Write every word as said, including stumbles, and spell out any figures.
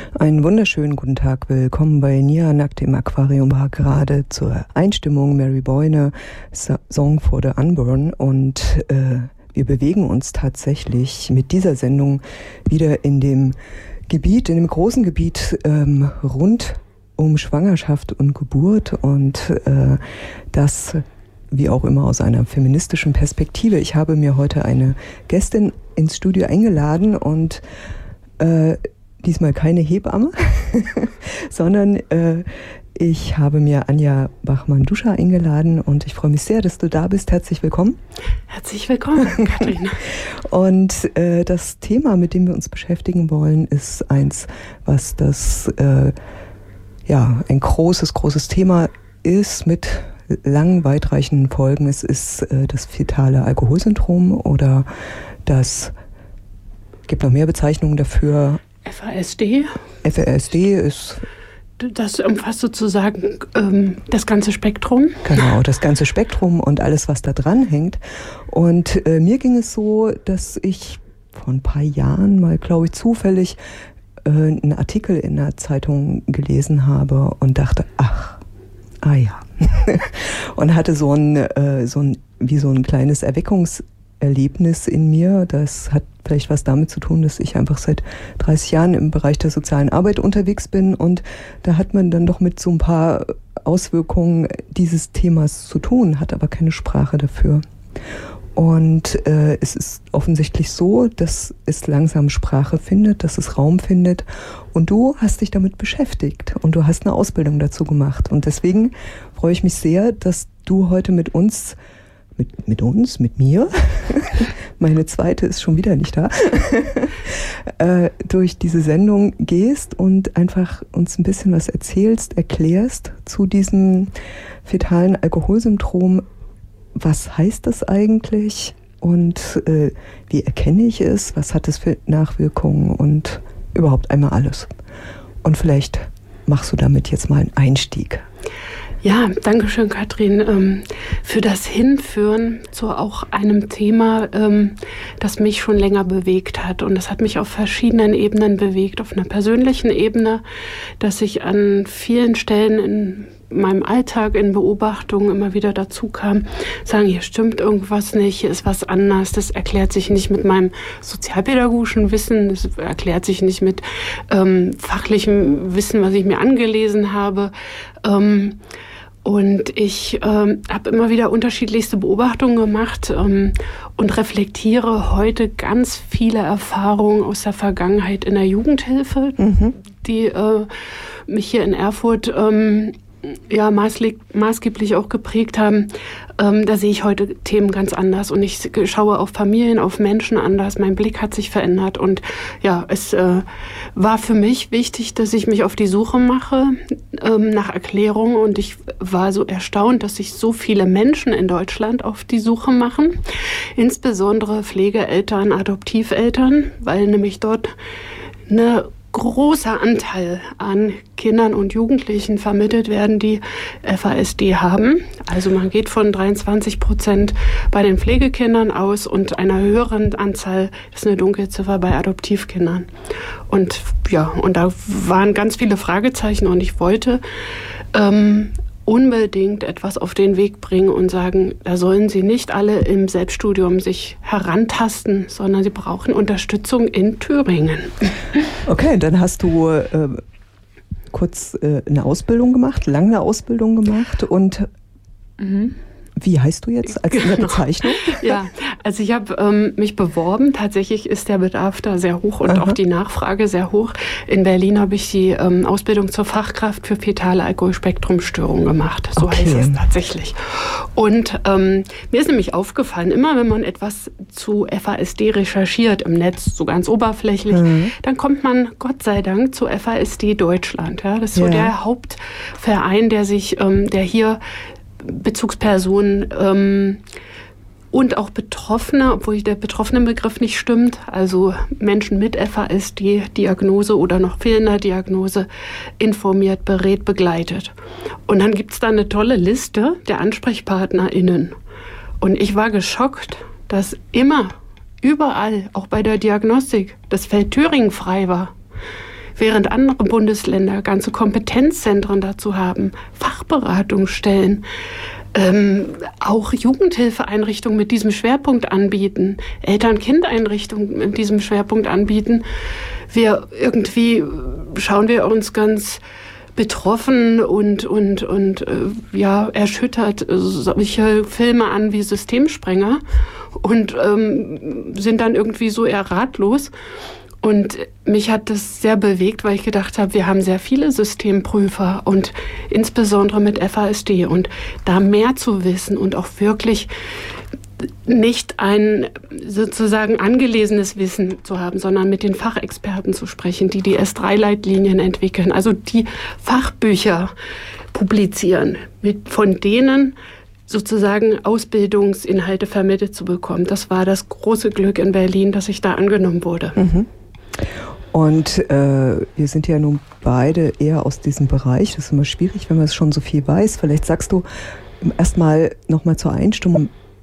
Einen wunderschönen guten Tag, willkommen bei Nia Nackt im Aquarium, war gerade zur Einstimmung Mary Boyne, Song for the Unborn, und äh, wir bewegen uns tatsächlich mit dieser Sendung wieder in dem Gebiet, in dem großen Gebiet ähm, rund um Schwangerschaft und Geburt und äh, das wie auch immer aus einer feministischen Perspektive. Ich habe mir heute eine Gästin ins Studio eingeladen und äh, diesmal keine Hebamme, sondern äh, ich habe mir Anja Bachmann-Duscher eingeladen und ich freue mich sehr, dass du da bist. Herzlich willkommen. Herzlich willkommen, Katharina. Und äh, das Thema, mit dem wir uns beschäftigen wollen, ist eins, was das äh, ja ein großes, großes Thema ist mit langen, weitreichenden Folgen. Es ist äh, das fetale Alkoholsyndrom oder das, gibt noch mehr Bezeichnungen dafür. F A S D. F A S D ist... Das umfasst sozusagen ähm, das ganze Spektrum. Genau, das ganze Spektrum und alles, was da dran hängt. Und äh, mir ging es so, dass ich vor ein paar Jahren mal, glaube ich, zufällig äh, einen Artikel in der Zeitung gelesen habe und dachte, ach, ah ja. Und hatte so ein, äh, so ein, wie so ein kleines Erweckungserlebnis in mir. Das hat vielleicht was damit zu tun, dass ich einfach seit dreißig Jahren im Bereich der sozialen Arbeit unterwegs bin und da hat man dann doch mit so ein paar Auswirkungen dieses Themas zu tun, hat aber keine Sprache dafür. Und äh, es ist offensichtlich so, dass es langsam Sprache findet, dass es Raum findet und du hast dich damit beschäftigt und du hast eine Ausbildung dazu gemacht und deswegen freue ich mich sehr, dass du heute mit uns Mit, mit uns, mit mir, meine zweite ist schon wieder nicht da, äh, durch diese Sendung gehst und einfach uns ein bisschen was erzählst, erklärst zu diesem fetalen Alkoholsyndrom. Was heißt das eigentlich und äh, wie erkenne ich es, was hat es für Nachwirkungen und überhaupt einmal alles. Und vielleicht machst du damit jetzt mal einen Einstieg. Ja, danke schön, Katrin, ähm, für das Hinführen zu auch einem Thema, ähm, das mich schon länger bewegt hat. Und das hat mich auf verschiedenen Ebenen bewegt. Auf einer persönlichen Ebene, dass ich an vielen Stellen in meinem Alltag, in Beobachtungen immer wieder dazu kam, sagen, hier stimmt irgendwas nicht, hier ist was anders, das erklärt sich nicht mit meinem sozialpädagogischen Wissen, das erklärt sich nicht mit ähm, fachlichem Wissen, was ich mir angelesen habe. Ähm, Und ich ähm, habe immer wieder unterschiedlichste Beobachtungen gemacht ähm, und reflektiere heute ganz viele Erfahrungen aus der Vergangenheit in der Jugendhilfe, mhm. die äh, mich hier in Erfurt ähm, ja, maßle- maßgeblich auch geprägt haben. Ähm, da sehe ich heute Themen ganz anders und ich schaue auf Familien, auf Menschen anders. Mein Blick hat sich verändert und ja, es äh, war für mich wichtig, dass ich mich auf die Suche mache ähm, nach Erklärungen und ich war so erstaunt, dass sich so viele Menschen in Deutschland auf die Suche machen, insbesondere Pflegeeltern, Adoptiveltern, weil nämlich dort eine großer Anteil an Kindern und Jugendlichen vermittelt werden, die F A S D haben. Also man geht von dreiundzwanzig Prozent bei den Pflegekindern aus und einer höheren Anzahl, das ist eine Dunkelziffer, bei Adoptivkindern. Und ja, und da waren ganz viele Fragezeichen und ich wollte ähm, unbedingt etwas auf den Weg bringen und sagen, da sollen sie nicht alle im Selbststudium sich herantasten, sondern sie brauchen Unterstützung in Thüringen. Okay, dann hast du äh, kurz äh, eine Ausbildung gemacht, lange eine Ausbildung gemacht und mhm. Wie heißt du jetzt als in der Bezeichnung? Ja, also ich habe ähm, mich beworben. Tatsächlich ist der Bedarf da sehr hoch und Aha. auch die Nachfrage sehr hoch. In Berlin habe ich die ähm, Ausbildung zur Fachkraft für fetale Alkoholspektrumstörung gemacht. So okay. heißt es tatsächlich. Und ähm, mir ist nämlich aufgefallen, immer wenn man etwas zu F A S D recherchiert im Netz, so ganz oberflächlich, mhm. dann kommt man Gott sei Dank zu F A S D Deutschland. Ja? Das ist so ja. der Hauptverein, der sich, ähm, der hier Bezugspersonen ähm, und auch Betroffene, obwohl der Betroffenenbegriff nicht stimmt, also Menschen mit F A S D-Diagnose oder noch fehlender Diagnose informiert, berät, begleitet. Und dann gibt es da eine tolle Liste der AnsprechpartnerInnen. Und ich war geschockt, dass immer, überall, auch bei der Diagnostik, das Feld Thüringen frei war. während andere Bundesländer ganze Kompetenzzentren dazu haben, Fachberatungsstellen, ähm, auch Jugendhilfeeinrichtungen mit diesem Schwerpunkt anbieten, Eltern-Kind-Einrichtungen mit diesem Schwerpunkt anbieten. Wir irgendwie schauen wir uns ganz betroffen und, und, und äh, ja, erschüttert solche Filme an wie Systemsprenger und ähm, sind dann irgendwie so eher ratlos. Und mich hat das sehr bewegt, weil ich gedacht habe, wir haben sehr viele Systemprüfer und insbesondere mit F A S D. Und da mehr zu wissen und auch wirklich nicht ein sozusagen angelesenes Wissen zu haben, sondern mit den Fachexperten zu sprechen, die die S drei Leitlinien entwickeln, also die Fachbücher publizieren, mit, von denen sozusagen Ausbildungsinhalte vermittelt zu bekommen. Das war das große Glück in Berlin, dass ich da angenommen wurde. Mhm. Und äh, wir sind ja nun beide eher aus diesem Bereich. Das ist immer schwierig, wenn man es schon so viel weiß. Vielleicht sagst du erstmal nochmal zur Einstimmung,